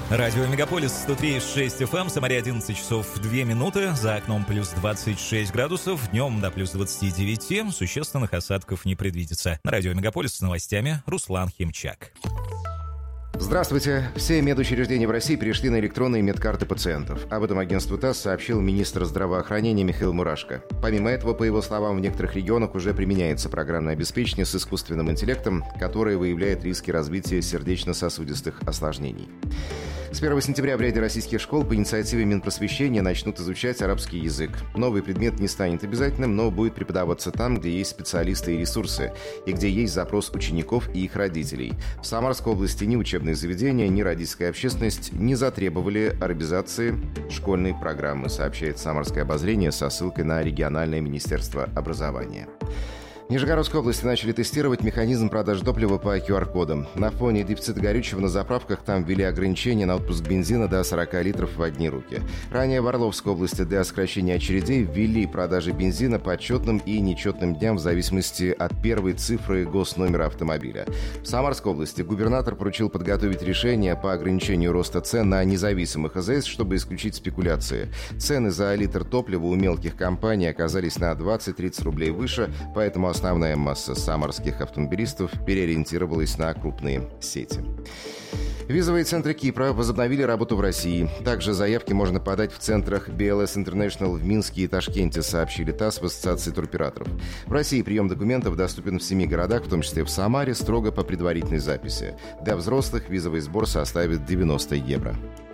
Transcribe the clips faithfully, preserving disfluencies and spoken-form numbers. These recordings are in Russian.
Радио Мегаполис сто три и шесть эф эм, Самаре одиннадцать часов две минуты, за окном плюс двадцать шесть градусов, днем до плюс двадцать девять, существенных осадков не предвидится. На Радио Мегаполис с новостями Руслан Химчак. Здравствуйте. Все медучреждения в России перешли на электронные медкарты пациентов. Об этом агентству ТАСС сообщил министр здравоохранения Михаил Мурашко. Помимо этого, по его словам, в некоторых регионах уже применяется программное обеспечение с искусственным интеллектом, которое выявляет риски развития сердечно-сосудистых осложнений. С первого сентября в ряде российских школ по инициативе Минпросвещения начнут изучать арабский язык. Новый предмет не станет обязательным, но будет преподаваться там, где есть специалисты и ресурсы, и где есть запрос учеников и их родителей. В Самарской области ни учебные заведения, ни родительская общественность не затребовали арабизации школьной программы, сообщает «Самарское обозрение» со ссылкой на региональное министерство образования. В Нижегородской области начали тестировать механизм продажи топлива по ку ар кодам. На фоне дефицита горючего на заправках там ввели ограничения на отпуск бензина до сорок литров в одни руки. Ранее в Орловской области для сокращения очередей ввели продажи бензина по четным и нечетным дням в зависимости от первой цифры госномера автомобиля. В Самарской области губернатор поручил подготовить решение по ограничению роста цен на независимых а зэ эс, чтобы исключить спекуляции. Цены за литр топлива у мелких компаний оказались на двадцать-тридцать рублей выше, поэтому основная масса самарских автомобилистов переориентировалась на крупные сети. Визовые центры Кипра возобновили работу в России. Также заявки можно подать в центрах би эл эс International в Минске и Ташкенте, сообщили ТАСС в Ассоциации туроператоров. В России прием документов доступен в семи городах, в том числе в Самаре, строго по предварительной записи. Для взрослых визовый сбор составит девяносто евро.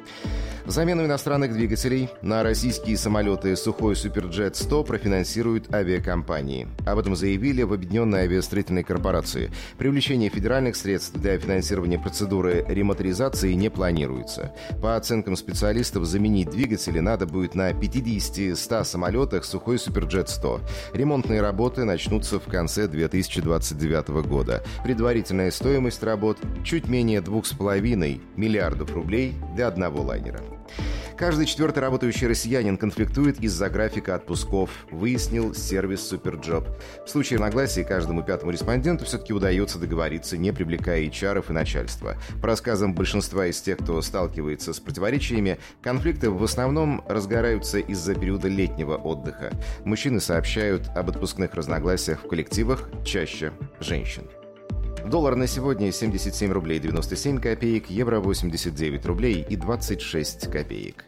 Замену иностранных двигателей на российские самолеты «Сухой Суперджет сто» профинансируют авиакомпании. Об этом заявили в Объединенной авиастроительной корпорации. Привлечение федеральных средств для финансирования процедуры ремоторизации не планируется. По оценкам специалистов, заменить двигатели надо будет на пятьдесят-сто самолетах «Сухой Суперджет сто». Ремонтные работы начнутся в конце две тысячи двадцать девятого года. Предварительная стоимость работ – чуть менее двух с половиной миллиардов рублей для одного лайнера. Каждый четвертый работающий россиянин конфликтует из-за графика отпусков, выяснил сервис Суперджоп. В случае разногласий каждому пятому респонденту все-таки удается договориться, не привлекая эйч ар-ов и начальства. По рассказам большинства из тех, кто сталкивается с противоречиями, конфликты в основном разгораются из-за периода летнего отдыха. Мужчины сообщают об отпускных разногласиях в коллективах, чаще женщин. Доллар на сегодня семьдесят семь рублей девяносто семь копеек, евро восемьдесят девять рублей и двадцать шесть копеек.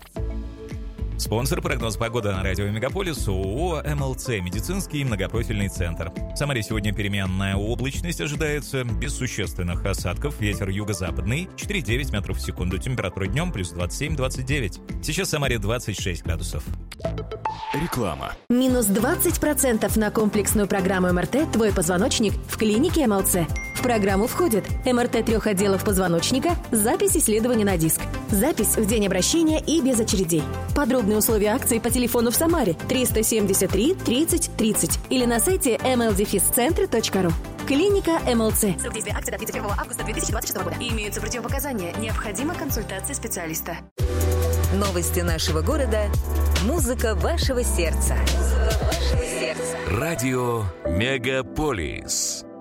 Спонсор прогноз погоды на Радио Мегаполис ООО эм эл цэ «Медицинский многопрофильный центр». В Самаре сегодня переменная облачность ожидается, без существенных осадков, ветер юго-западный, четыре-девять метров в секунду, температура днем плюс двадцать семь - двадцать девять. Сейчас в Самаре двадцать шесть градусов. Реклама. Минус двадцать процентов на комплексную программу эм эр тэ «Твой позвоночник» в клинике эм эл цэ. В программу входит эм эр тэ трех отделов позвоночника, запись исследования на диск, запись в день обращения и без очередей. Подробные условия акции по телефону в Самаре триста семьдесят три тридцать тридцать или на сайте эм эл дефис центр точка ру. Клиника эм эл цэ. Срок действия акции до тридцать первого августа две тысячи двадцать шестого года. Имеются противопоказания. Необходима консультация специалиста. Новости нашего города. Музыка вашего сердца. Музыка вашего сердца. Радио Мегаполис.